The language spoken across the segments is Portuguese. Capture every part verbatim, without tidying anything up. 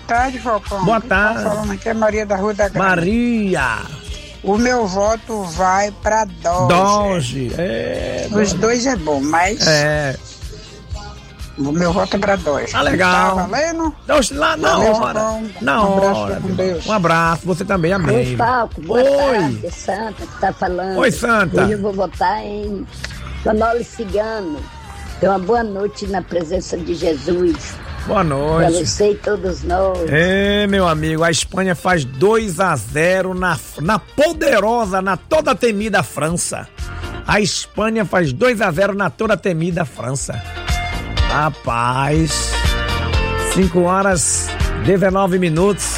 tarde, Falcão. Boa tarde. Tá falando aqui é Maria da Rua da Grande. Maria. O meu voto vai pra Doge. Doge. É, Os dois é bom, mas É. o meu voto é pra Doge. Tá legal. Tá valendo? Doge lá na Valeu, hora. Falcão. Na Um abraço, hora. fica com meu Deus. irmão. Um abraço. Você também, amém. Oi, Falco, boa Oi. tarde, Santa que tá falando. Oi, Santa. Hoje eu vou votar em Canole Cigano. Tenha uma boa noite na presença de Jesus. Boa Pra noite. você e todos nós. É, meu amigo, a Espanha faz dois a zero na, na poderosa, na toda temida França. A Espanha faz dois a zero na toda temida França. Rapaz, cinco horas, dezenove minutos.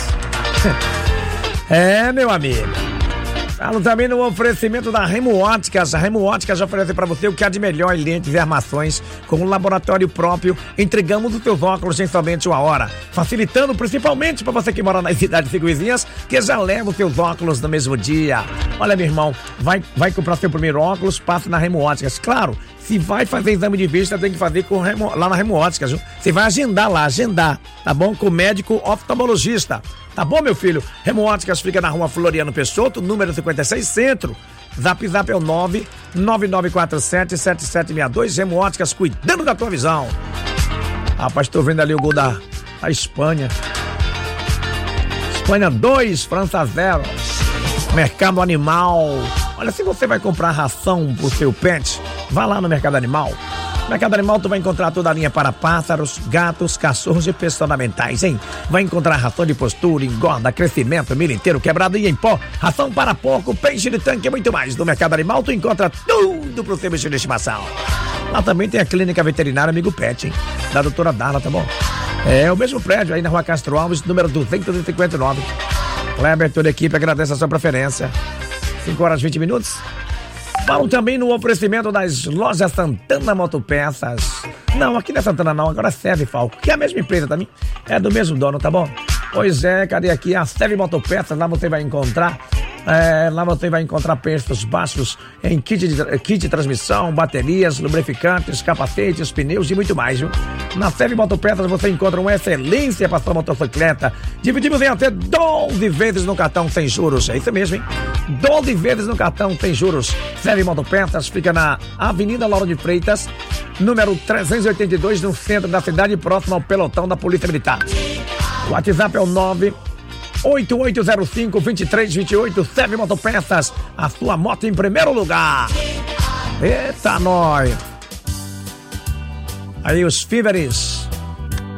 É, meu amigo. Falo também no oferecimento da Remo Óticas. A Remo Óticas oferece para você o que há de melhor em lentes e armações. Com um laboratório próprio, entregamos os seus óculos em somente uma hora. Facilitando principalmente para você que mora nas cidades vizinhas, que já leva os seus óculos no mesmo dia. Olha, meu irmão, vai, vai comprar seu primeiro óculos, passa na Remo Óticas. Claro, se vai fazer exame de vista, tem que fazer com Remo, lá na Remo Óticas. Viu? Você vai agendar lá, agendar, tá bom? Com o médico oftalmologista. Tá bom, meu filho? Remo Óticas fica na rua Floriano Peixoto, número cinquenta e seis, Centro. Zap Zap é o nove nove nove quatro sete sete sete seis dois. Remo Óticas, cuidando da tua visão. Rapaz, tô vendo ali o gol da, da Espanha. Espanha dois, França zero. Mercado Animal. Olha, se você vai comprar ração pro seu pet, vá lá no Mercado Animal. No Mercado Animal tu vai encontrar toda a linha para pássaros, gatos, cachorros e peças ornamentais, hein? Vai encontrar ração de postura, engorda, crescimento, milho inteiro, quebrado e em pó, ração para porco, peixe de tanque e muito mais. No Mercado Animal tu encontra tudo pro seu bicho de estimação. Lá também tem a Clínica Veterinária Amigo Pet, hein? Da doutora Darla, tá bom? É o mesmo prédio aí na Rua Castro Alves, número duzentos e cinquenta e nove. Kleber, toda a equipe agradece a sua preferência. cinco horas e vinte minutos. Falam também no oferecimento das lojas Santana Motopeças. Não, aqui não é Santana não, agora é Seve Falco, que é a mesma empresa também, é do mesmo dono, tá bom? Pois é, cadê aqui a Seve Motopeças? Lá você vai encontrar, é, lá você vai encontrar preços baixos em kit de, kit de transmissão, baterias, lubrificantes, capacetes, pneus e muito mais, viu? Na Seve Motopeças você encontra uma excelência para sua motocicleta. Dividimos em até doze vezes no cartão sem juros, é isso mesmo, hein? doze vezes no cartão sem juros. Seve Motopeças fica na Avenida Lauro de Freitas, número trezentos e oitenta e dois, no centro da cidade, próximo ao pelotão da Polícia Militar. O WhatsApp é o nove oito oito zero cinco, dois três dois oito. Seve Motopeças, a sua moto em primeiro lugar. Eita, nós! Aí os Fíveres.